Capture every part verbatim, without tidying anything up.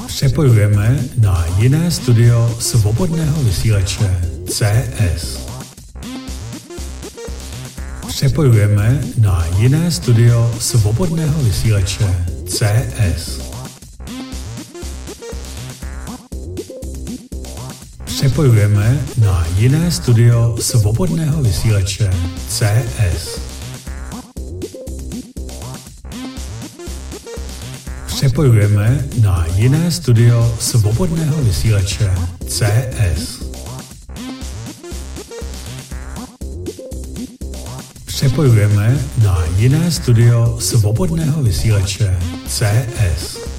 Přepojujeme na jiné studio svobodného vysílače C S. Přepojujeme na jiné studio svobodného vysílače C S. Přepojujeme na jiné studio svobodného vysílače C S. Přepojujeme na jiné studio svobodného vysílače C S. Přepojujeme na jiné studio svobodného vysílače C S.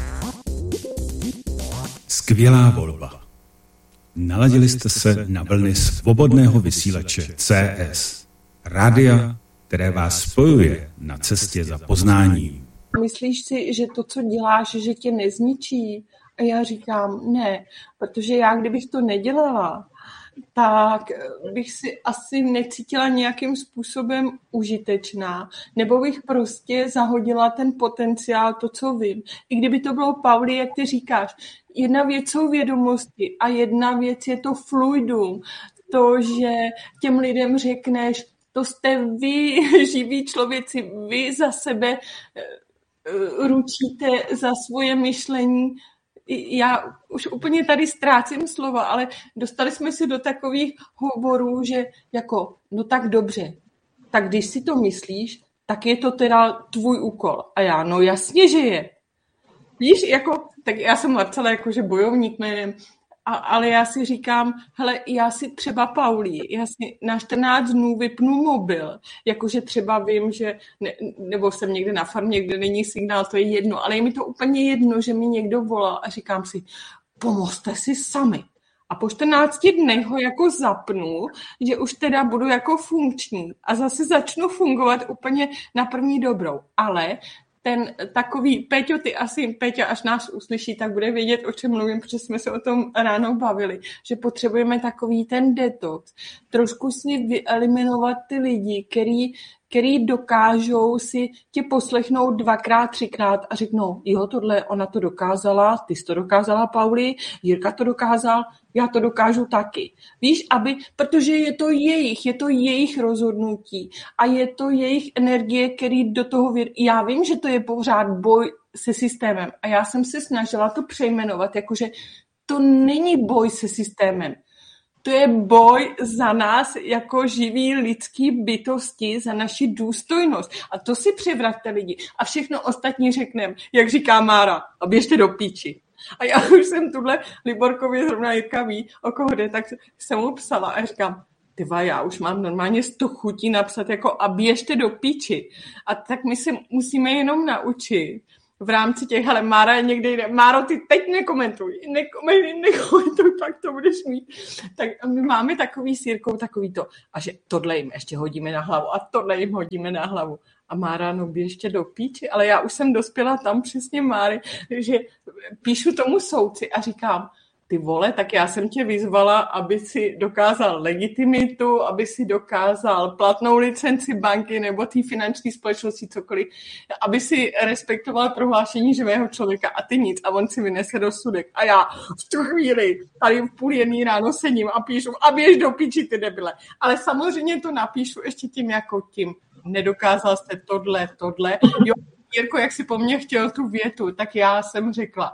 Skvělá volba. Naladili jste se na vlny svobodného vysílače C S. Rádia, které vás spojuje na cestě za poznáním. Myslíš si, že to, co děláš, že tě nezničí? A já říkám, ne, protože já, kdybych to nedělala, tak bych si asi necítila nějakým způsobem užitečná, nebo bych prostě zahodila ten potenciál, to, co vím. I kdyby to bylo, Pauli, jak ty říkáš, jedna věc jsou vědomosti a jedna věc je to fluidum, to, že těm lidem řekneš, to jste vy, živí člověci, vy za sebe ručíte za svoje myšlení. Já už úplně tady ztrácím slova, ale dostali jsme se do takových hovorů, že jako, no tak dobře, tak když si to myslíš, tak je to teda tvůj úkol. A já, no jasně, že je. Víš, jako, tak já jsem Marcela jakože bojovník jménem, a, ale já si říkám, hele, já si třeba Pauli, já si na čtrnáct dnů vypnu mobil, jakože třeba vím, že, ne, nebo jsem někde na farmě, kde není signál, to je jedno, ale je mi to úplně jedno, že mi někdo volal a říkám si, pomozte si sami. A po čtrnácti dnech ho jako zapnu, že už teda budu jako funkční a zase začnu fungovat úplně na první dobrou. Ale ten takový, Péťo, ty asi, Péťa, až nás uslyší, tak bude vědět, o čem mluvím, protože jsme se o tom ráno bavili, že potřebujeme takový ten detox. Trošku si vyeliminovat ty lidi, který, který dokážou si tě poslechnout dvakrát, třikrát a řeknou, jo, tohle ona to dokázala, ty jsi to dokázala, Pauli, Jirka to dokázal, já to dokážu taky. Víš, aby, protože je to jejich, je to jejich rozhodnutí a je to jejich energie, který do toho věří. Já vím, že to je pořád boj se systémem a já jsem se snažila to přejmenovat, jakože to není boj se systémem. To je boj za nás jako živý lidský bytosti, za naši důstojnost. A to si převraťte lidi. A všechno ostatní řekneme, jak říká Mára, a běžte do píči. A já už jsem tuhle Liborkově, zrovna Jirka ví, o koho jde, tak jsem mu psala a říkám, tyva, já už mám normálně sto chutí napsat jako a běžte do píči. A tak my se musíme jenom naučit v rámci těch, ale Mára je někde jde. Máro, ty teď nekomentuj, nekomentuj, nekomentuj, pak to budeš mít. Tak my máme takový s Jirkou, takový to, a že tohle jim ještě hodíme na hlavu a tohle jim hodíme na hlavu. A Mára, no běžte do píči, ale já už jsem dospěla tam přesně, Máry, že píšu tomu soudci a říkám, ty vole, tak já jsem tě vyzvala, aby si dokázal legitimitu, aby si dokázal platnou licenci banky nebo té finanční společnosti, cokoliv, aby si respektoval prohlášení živého člověka a ty nic. A on si vynese rozsudek. A já v tu chvíli tady v půl jedný ráno sedím a píšu a běž do píči, ty debile. Ale samozřejmě to napíšu ještě tím jako tím. Nedokázal jste tohle, tohle. Jo, Jirko, jak si po mně chtěl tu větu, tak já jsem řekla,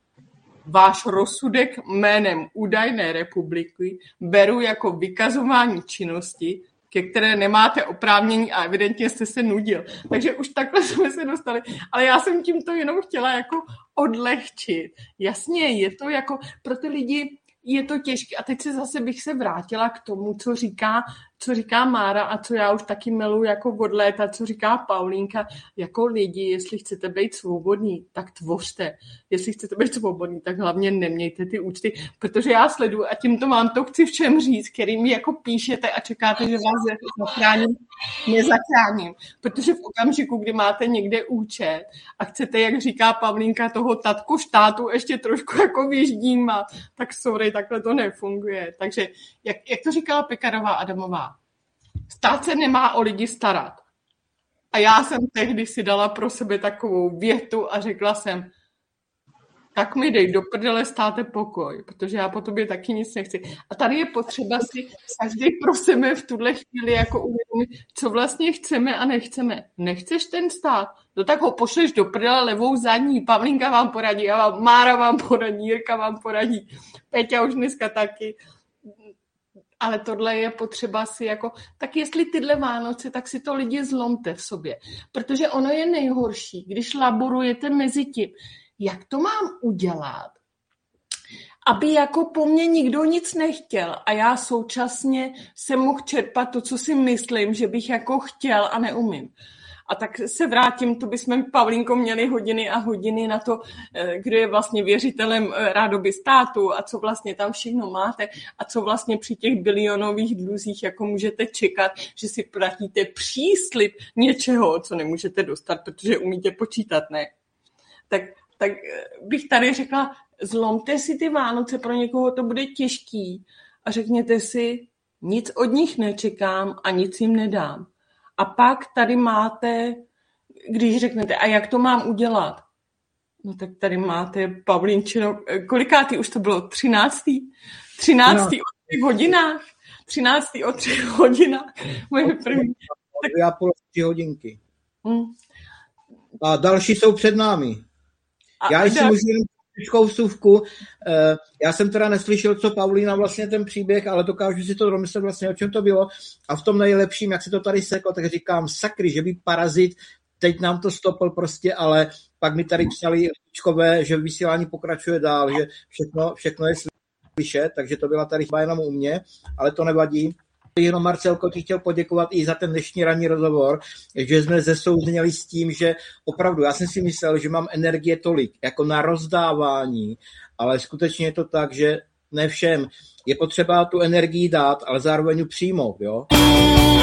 váš rozsudek jménem údajné republiky beru jako vykazování činnosti, ke které nemáte oprávnění a evidentně jste se nudil. Takže už takhle jsme se dostali. Ale já jsem tímto jenom chtěla jako odlehčit. Jasně, je to jako pro ty lidi je to těžké. A teď se zase bych se vrátila k tomu, co říká, co říká Mára a co já už taky miluji jako od léta, co říká Paulínka. Jako lidi, jestli chcete být svobodní, tak tvořte. Jestli chcete být svobodní, tak hlavně nemějte ty účty, protože já sleduju a tímto vám to chci všem říct, kterým jako píšete a čekáte, že vás zachráním, nezachráním. Protože v okamžiku, kdy máte někde účet a chcete, jak říká Pavlínka, toho tatku štátu ještě trošku jako vyždímat, tak sorry, takhle to nefunguje. Takže, jak, jak to říkala Pekarová Adamová, stát se nemá o lidi starat. A já jsem tehdy si dala pro sebe takovou větu a řekla jsem, tak mi dej do prdele, státe pokoj, protože já po tobě taky nic nechci. A tady je potřeba si každý pro sebe v tuhle chvíli jako uvědomit, co vlastně chceme a nechceme. Nechceš ten stát? No tak ho pošleš do prdele levou zadní, Pavlínka vám poradí, já vám, Mára vám poradí, Jirka vám poradí, Peťa už dneska taky. Ale tohle je potřeba si jako, tak jestli tyhle Vánoce, tak si to lidi zlomte v sobě. Protože ono je nejhorší, když laborujete mezi tím, jak to mám udělat, aby jako po mně nikdo nic nechtěl a já současně jsem mohl čerpat to, co si myslím, že bych jako chtěl a neumím. A tak se vrátím, to bychom Pavlínko měli hodiny a hodiny na to, kdo je vlastně věřitelem rádoby státu a co vlastně tam všechno máte a co vlastně při těch bilionových dluzích jako můžete čekat, že si platíte příslib něčeho, co nemůžete dostat, protože umíte počítat, ne? Tak, tak bych tady řekla, zlomte si ty Vánoce, pro někoho to bude těžký a řekněte si, nic od nich nečekám a nic jim nedám. A pak tady máte, když řeknete, a jak to mám udělat? No tak tady máte Pavlínčino, kolikátý už to bylo? Třináctý? Třináctý no. O třech hodinách? Třináctý o třech hodinách? Moje první. Já půl tři hodinky. Hmm. A další jsou před námi. A Já jsem už jenom vsuvku. Já jsem teda neslyšel, co Paulína vlastně ten příběh, ale dokážu si to domyslet vlastně, o čem to bylo. A v tom nejlepším, jak se to tady seklo, tak říkám, sakry, že by parazit, teď nám to stopl prostě, ale pak mi tady psali Ličkové, že vysílání pokračuje dál, že všechno, všechno je slyšet, takže to byla tady chyba jenom u mě, ale to nevadí. Jenom Marcelko, ti chtěl poděkovat i za ten dnešní ranní rozhovor, že jsme zesouzněli s tím, že opravdu, já jsem si myslel, že mám energie tolik, jako na rozdávání, ale skutečně je to tak, že ne všem. Je potřeba tu energii dát, ale zároveň ji přijmout, jo?